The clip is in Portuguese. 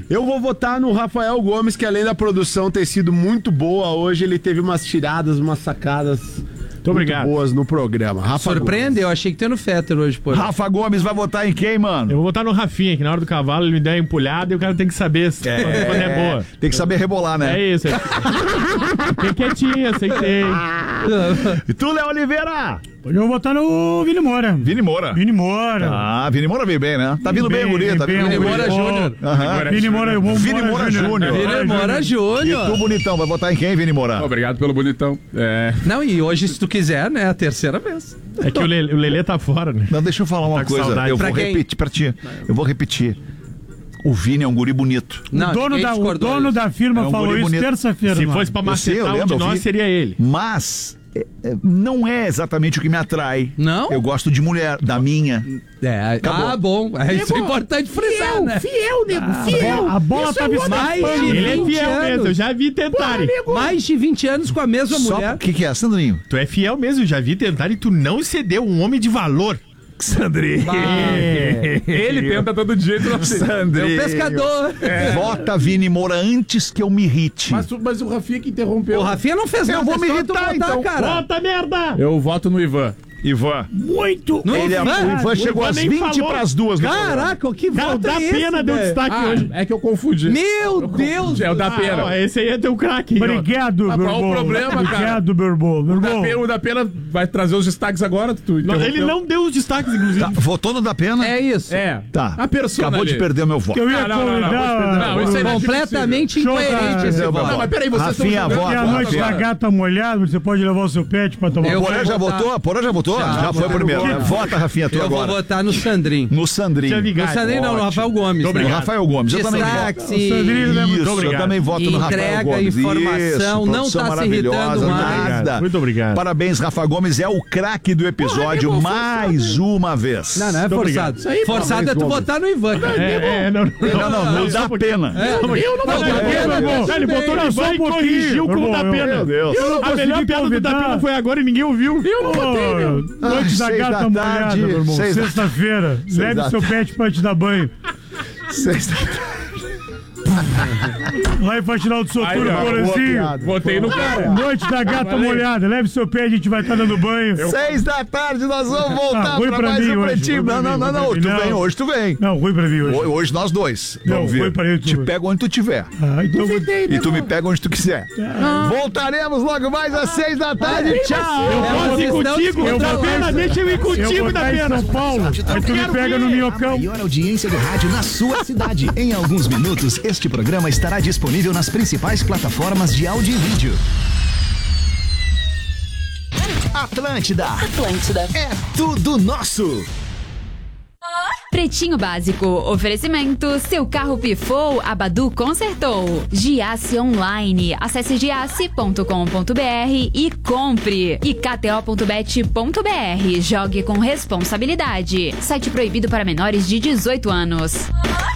Eu vou votar no Rafael Gomes, que além da produção ter sido muito boa, hoje ele teve umas tiradas, umas sacadas muito boas no programa. Rafa Surpreendeu, Gomes. eu achei que tem no Fetter hoje, pô. Rafa Gomes vai votar em quem, mano? Eu vou votar no Rafinha, que na hora do cavalo ele me deu uma empulhada e o cara tem que saber quando é boa. Tem que saber rebolar, né? É isso. Fiquei quietinho, aceitei. E tu, Léo Oliveira? Hoje eu vou votar no Vini Moura. Vini Moura. Vini Moura. Ah, Vini Moura veio bem, né? Tá vindo bem, guri. Tá vindo Vini Moura Júnior. Vini Moura Vini Moura Júnior. Vini Moura E Júnior. tu, bonitão, vai votar em quem, Vini Moura? Obrigado pelo bonitão. Não, e hoje, se tu quiser, né, a terceira vez. É que o Lelê tá fora, né? Não, deixa eu falar uma Tá com coisa. saudade. Eu Pra vou quem? repetir pra ti. Eu vou repetir. O Vini é um guri bonito. Não, O dono da firma É um falou guri isso bonito. terça-feira. Se mano. fosse pra Eu sei, eu macetar um lembro, de eu nós, vi. seria ele. Mas não é exatamente o que me atrai. Não? Eu gosto de mulher, da minha. Ah, bom. É isso é importante frisar, né? Fiel, nego, fiel. A bola tá Mais escapando. de Ele é 20 fiel anos. mesmo, eu já vi tentarem. Mais de 20 anos com a mesma Só mulher. o que é, Sandrinho? Tu é fiel mesmo, eu já vi tentar e tu não cedeu, um homem de valor. Sandrinho. Ele tenta todo dia. Tu não sei. Sandrinho. Pescador. Vota Vini Moura antes que eu me irrite. Mas o Rafinha que interrompeu. O Rafinha não fez nada. vou me é só tu irritar, votar, então. cara. Bota merda! Eu voto no Ivan. Ivan. Muito. Não, O Ivan chegou Ivan às nem 20 falou. pras 2 no programa. Caraca, que Cara, volta dá é esse, pena deu velho? destaque hoje. É que eu confundi. Meu Deus. É o da pena. Ah, esse aí é teu craque. hein, ó. Obrigado, meu qual o irmão. problema, cara? Obrigado, meu irmão. Meu irmão. O da pena vai trazer os destaques agora, tu Não, ele interrompeu. não deu os destaques, inclusive. Tá, votou no da pena? É isso. É. Tá. A persona Acabou ali. de perder o meu voto. Eu ia Não, convidar. isso aí não é Completamente Show, incoerente cara. esse Eu vou- voto. Não, mas peraí, vocês Rafinha, estão vota. E a noite da gata molhada, você pode levar o seu pet pra tomar Eu banho. Porã já votar. votou? Porã já votou? Já foi primeiro. Né? Vota, Rafinha, tu Eu vou agora. votar no Sandrinho. No Sandrinho. Tinha No vigado. Sandrinho não, no Rafael Gomes. No Rafael Gomes. Eu também voto. Destaque-se. Isso, eu também voto no Rafael Entrega Gomes. informação, Isso, não produção tá se irritando maravilhosa, mais. nada. Muito obrigado. Parabéns, Rafa Gomes, é o craque do episódio mais uma vez. Não, não é forçado. Forçado é tu votar no Ivan, cara. Não dá pena. Eu não vou dar pena. Ele botou no Ivan e corrigiu com o da pena. Meu Deus. A melhor piada do da pena foi agora e ninguém ouviu. Eu não botei, meu. Noite da 6 gata da molhada, tarde, meu irmão. 6 da- Sexta-feira. Leve da seu pet pra te dar banho. 6 da Vai pra tirar o do soturno, ó, Porazinho. Votei no cara. Noite da gata molhada. Leve seu pé, a gente vai estar dando banho. 6 da tarde, nós vamos voltar ruim pra pra mais mim um hoje, Pretinho. ruim pra Não, mim, não, ruim tu pra mim. vem, Não. hoje tu vem. Não, ruim pra mim hoje. Hoje nós dois. Não, Vamos foi ver. pra ele, Te tu. pego onde tu tiver. Ah, então E tu me pega onde tu quiser. Voltaremos logo mais às 6 da tarde. Tchau. Eu posso ir contigo. Eu vou pena, deixa eu ir eu contigo vou da estar em pena. São Paulo. Aí tu me pega no minhocão. Maior audiência do rádio na sua cidade. Em alguns minutos, este programa estará disponível nas principais plataformas de áudio e vídeo. Atlântida é tudo nosso. Pretinho Básico, oferecimento, seu carro pifou, a Badu consertou. Giasse Online, acesse giasse.com.br e compre. E kto.bet.br, jogue com responsabilidade. Site proibido para menores de 18 anos.